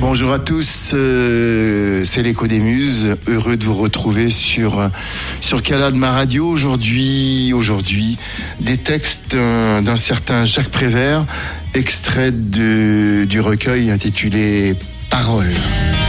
Bonjour à tous, c'est l'Écho des Muses, heureux de vous retrouver sur Calade Ma Radio. Aujourd'hui, des textes d'un certain Jacques Prévert, extrait du recueil intitulé Paroles.